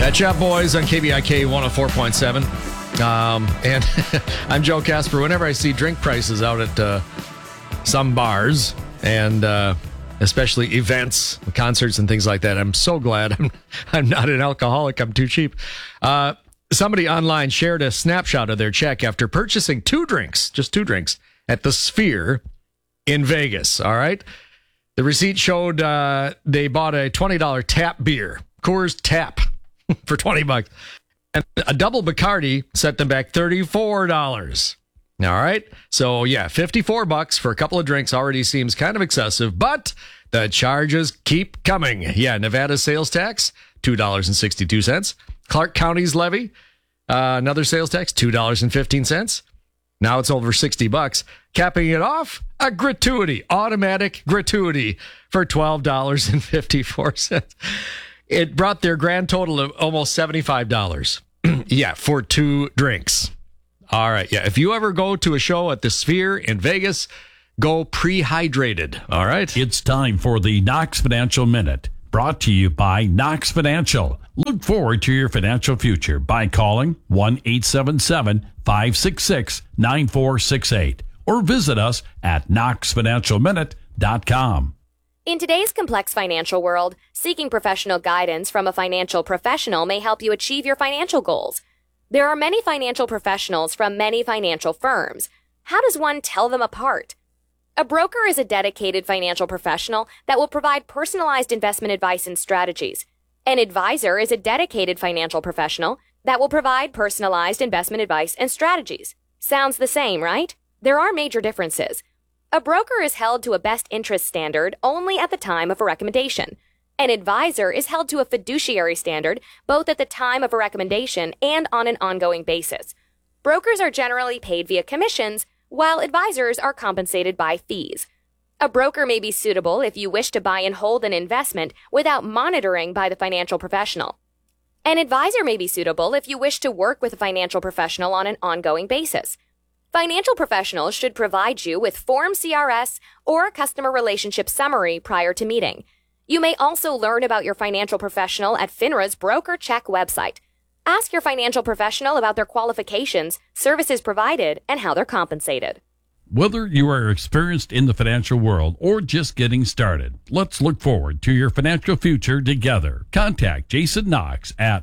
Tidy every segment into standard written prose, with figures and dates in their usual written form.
Chat Boys on KVIK 104.7. And I'm Joe Casper. Whenever I see drink prices out at some bars and especially events, concerts and things like that, I'm so glad I'm not an alcoholic. I'm too cheap. Somebody online shared a snapshot of their check after purchasing just two drinks at the Sphere in Vegas. All right. The receipt showed they bought a $20 tap beer, Coors Tap, for $20. And a double Bacardi set them back $34. All right. So, yeah, $54 for a couple of drinks already seems kind of excessive, but the charges keep coming. Yeah, Nevada sales tax, $2.62. Clark County's levy, another sales tax, $2.15. Now it's over $60. Capping it off, a gratuity, automatic gratuity for $12.54. It brought their grand total of almost $75. Yeah, for two drinks. All right. Yeah. If you ever go to a show at the Sphere in Vegas, go pre-hydrated. All right. It's time for the Knox Financial Minute, brought to you by Knox Financial. Look forward to your financial future by calling 1-877-566-9468 or visit us at knoxfinancialminute.com. In today's complex financial world, seeking professional guidance from a financial professional may help you achieve your financial goals. There are many financial professionals from many financial firms. How does one tell them apart? A broker is a dedicated financial professional that will provide personalized investment advice and strategies. An advisor is a dedicated financial professional that will provide personalized investment advice and strategies. Sounds the same, right? There are major differences. A broker is held to a best interest standard only at the time of a recommendation. An advisor is held to a fiduciary standard both at the time of a recommendation and on an ongoing basis. Brokers are generally paid via commissions, while advisors are compensated by fees. A broker may be suitable if you wish to buy and hold an investment without monitoring by the financial professional. An advisor may be suitable if you wish to work with a financial professional on an ongoing basis. Financial professionals should provide you with Form CRS or a customer relationship summary prior to meeting. You may also learn about your financial professional at FINRA's Broker Check website. Ask your financial professional about their qualifications, services provided, and how they're compensated. Whether you are experienced in the financial world or just getting started, let's look forward to your financial future together. Contact Jason Knox at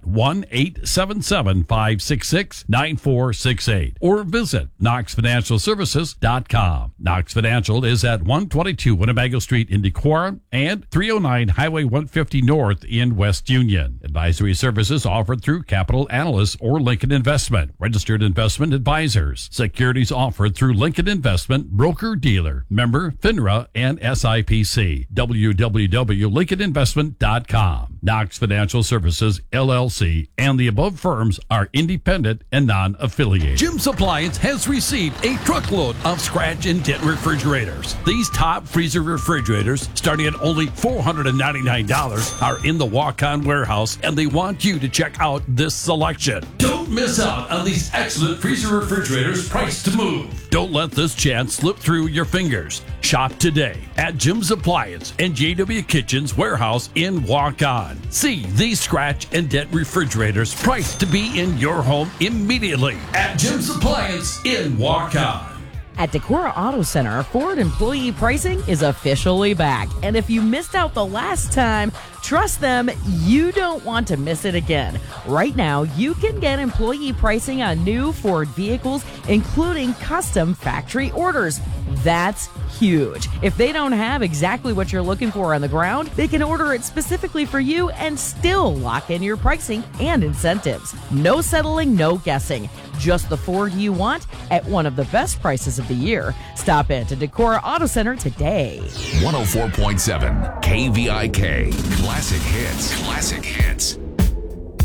1-877-566-9468 or visit knoxfinancialservices.com. Knox Financial is at 122 Winnebago Street in Decorah and 309 Highway 150 North in West Union. Advisory services offered through Capital Analysts or Lincoln Investment, registered investment advisors. Securities offered through Lincoln Investment broker-dealer, member FINRA and SIPC. www.lincolninvestment.com. Knox Financial Services, LLC, and the above firms are independent and non-affiliated. Jim's Appliance has received a truckload of scratch and dent refrigerators. These top freezer refrigerators, starting at only $499, are in the walk-on warehouse, and they want you to check out this selection. Don't miss out on these excellent freezer refrigerators priced to move. Don't let this chance slip through your fingers. Shop today at Jim's Appliance and JW Kitchen's warehouse in Walk-On. See these scratch and dent refrigerators priced to be in your home immediately at Jim's Appliance in Walk-On. At Decorah Auto Center, Ford employee pricing is officially back. And if you missed out the last time, trust them, you don't want to miss it again. Right now, you can get employee pricing on new Ford vehicles, including custom factory orders. That's huge. If they don't have exactly what you're looking for on the ground, they can order it specifically for you and still lock in your pricing and incentives. No settling, no guessing. Just the Ford you want at one of the best prices of the year. Stop in to Decorah Auto Center today. 104.7 KVIK. Classic hits. Classic hits.